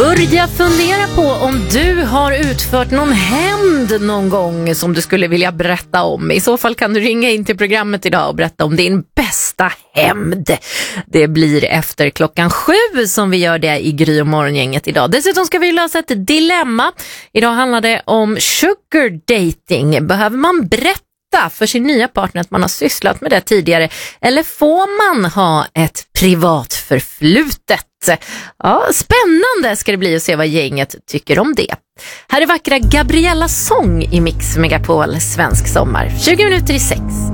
Börja fundera på om du har utfört någon hämnd någon gång som du skulle vilja berätta om. I så fall kan du ringa in till programmet idag och berätta om din bästa hämnd. Det blir efter 7:00 som vi gör det i Gry och Morgongänget idag. Dessutom ska vi lösa ett dilemma. Idag handlar det om sugar dating. Behöver man berätta för sin nya partner att man har sysslat med det tidigare, eller får man ha ett privat förflutet? Ja, spännande ska det bli att se vad gänget tycker om det. Här är vackra Gabriella sång i Mix Megapol svensk sommar. 20 minuter i 6.